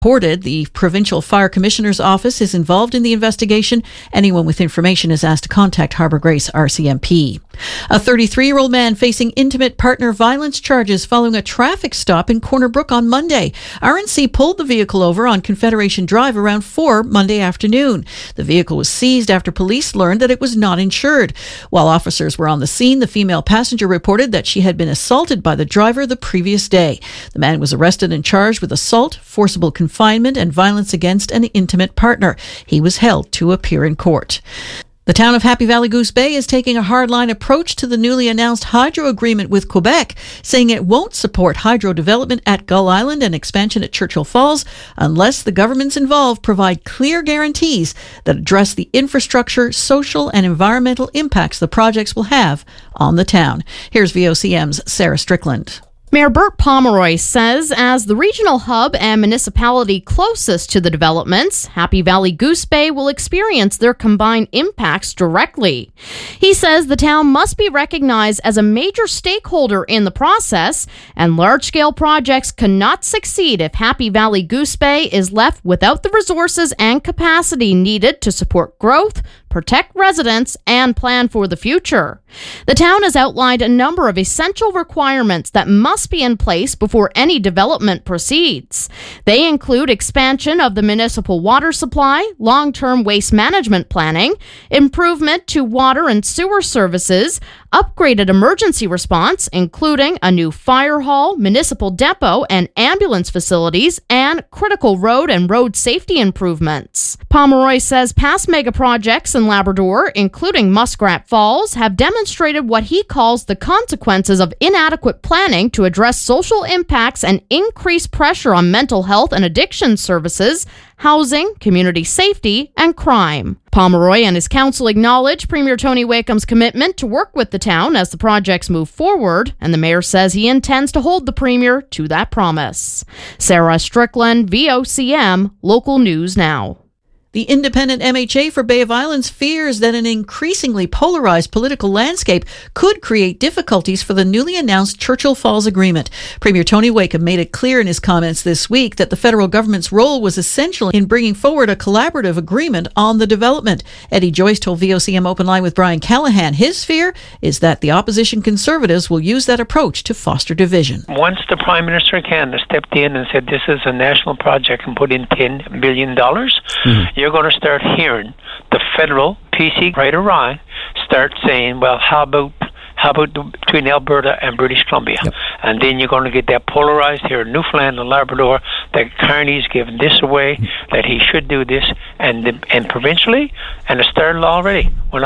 reported. The Provincial Fire Commissioner's Office is involved in the investigation. Anyone with information is asked to contact Harbour Grace RCMP. A 33-year-old man facing intimate partner violence charges following a traffic stop in Corner Brook on Monday. RNC pulled the vehicle over on Confederation Drive around 4 Monday afternoon. The vehicle was seized after police learned that it was not insured. While officers were on the scene, the female passenger reported that she had been assaulted by the driver the previous day. The man was arrested and charged with assault, forcible confinement, and violence against an intimate partner. He was held to appear in court. The town of Happy Valley Goose Bay is taking a hardline approach to the newly announced hydro agreement with Quebec, saying it won't support hydro development at Gull Island and expansion at Churchill Falls unless the governments involved provide clear guarantees that address the infrastructure, social and environmental impacts the projects will have on the town. Here's VOCM's Sarah Strickland. Mayor Bert Pomeroy says as the regional hub and municipality closest to the developments, Happy Valley Goose Bay will experience their combined impacts directly. He says the town must be recognized as a major stakeholder in the process, and large-scale projects cannot succeed if Happy Valley Goose Bay is left without the resources and capacity needed to support growth, protect residents, and plan for the future. The town has outlined a number of essential requirements that must be in place before any development proceeds. They include expansion of the municipal water supply, long-term waste management planning, improvement to water and sewer services, upgraded emergency response, including a new fire hall, municipal depot, and ambulance facilities, and critical road and road safety improvements. Pomeroy says past mega projects in Labrador, including Muskrat Falls, have demonstrated what he calls the consequences of inadequate planning to address social impacts and increase pressure on mental health and addiction services, housing, community safety, and crime. Pomeroy and his council acknowledge Premier Tony Wakeham's commitment to work with the town as the projects move forward, and the mayor says he intends to hold the premier to that promise. Sarah Strickland, VOCM, Local News Now. The independent MHA for Bay of Islands fears that an increasingly polarized political landscape could create difficulties for the newly announced Churchill Falls Agreement. Premier Tony Wakeham made it clear in his comments this week that the federal government's role was essential in bringing forward a collaborative agreement on the development. Eddie Joyce told VOCM Open Line with Brian Callahan his fear is that the opposition Conservatives will use that approach to foster division. Once the Prime Minister of Canada stepped in and said this is a national project and put in $10 billion, you're going to start hearing the federal PC, right or wrong, start saying, well, how about between Alberta and British Columbia? Yep. And then you're going to get that polarized here in Newfoundland and Labrador, that Carney's given this away, that he should do this, and provincially, and it started already. When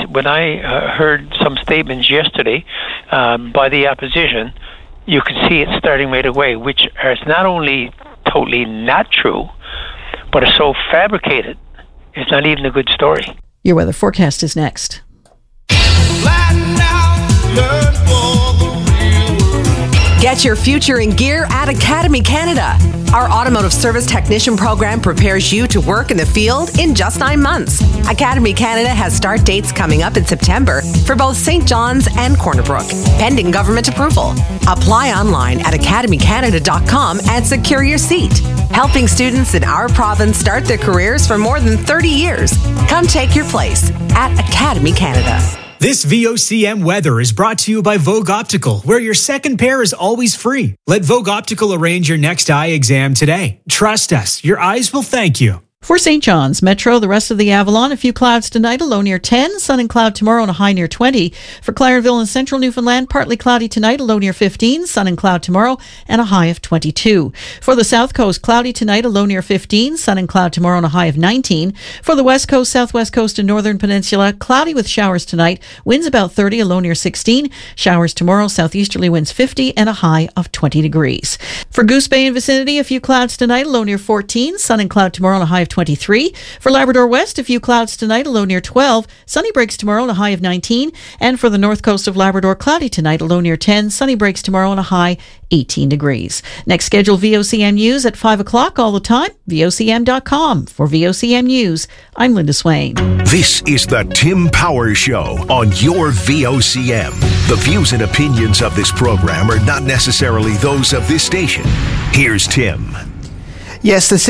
I heard some statements yesterday by the opposition, you could see it starting right away, which is not only totally not true, but it's so fabricated, it's not even a good story. Your weather forecast is next. Get your future in gear at Academy Canada. Our automotive service technician program prepares you to work in the field in just 9 months. Academy Canada has start dates coming up in September for both St. John's and Corner Brook, pending government approval. Apply online at academycanada.com and secure your seat. Helping students in our province start their careers for more than 30 years. Come take your place at Academy Canada. This VOCM weather is brought to you by Vogue Optical, where your second pair is always free. Let Vogue Optical arrange your next eye exam today. Trust us, your eyes will thank you. For St. John's Metro, the rest of the Avalon, a few clouds tonight, a low near 10, sun and cloud tomorrow and a high near 20. For Clarenville and Central Newfoundland, partly cloudy tonight, a low near 15, sun and cloud tomorrow and a high of 22. For the South Coast, cloudy tonight, a low near 15, sun and cloud tomorrow and a high of 19. For the West Coast, Southwest Coast and Northern Peninsula, cloudy with showers tonight, winds about 30, a low near 16. Showers tomorrow, southeasterly winds 50 and a high of 20 degrees. For Goose Bay and vicinity, a few clouds tonight, a low near 14, sun and cloud tomorrow and a high of 23. For Labrador West, a few clouds tonight, a low near 12. Sunny breaks tomorrow and a high of 19. And for the north coast of Labrador, cloudy tonight, a low near 10. Sunny breaks tomorrow and a high 18 degrees. Next scheduled VOCM News at 5 o'clock all the time, VOCM.com. For VOCM News, I'm Linda Swain. This is the Tim Power Show on your VOCM. The views and opinions of this program are not necessarily those of this station. Here's Tim. Yes, the